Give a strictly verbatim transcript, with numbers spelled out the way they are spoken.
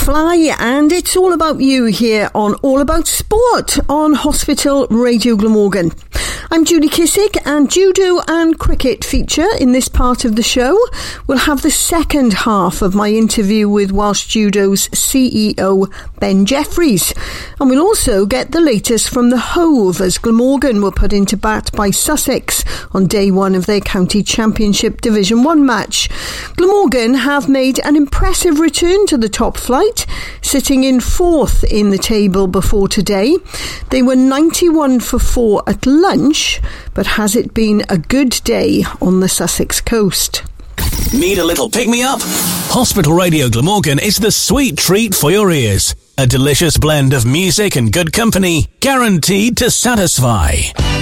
Fly, and it's all about you here on All About Sport on Hospital Radio Glamorgan. I'm Judy Kissick, and judo and cricket feature in this part of the show. We'll have the second half of my interview with Welsh Judo's C E O, Ben Jeffries. And we'll also get the latest from the Hove as Glamorgan were put into bat by Sussex on day one of their county championship Division one match. Glamorgan have made an impressive return to the top flight, sitting in fourth in the table before today. They were ninety-one for four at lunch, but has it been a good day on the Sussex coast? Need a little pick-me-up? Hospital Radio Glamorgan is the sweet treat for your ears. A delicious blend of music and good company, guaranteed to satisfy.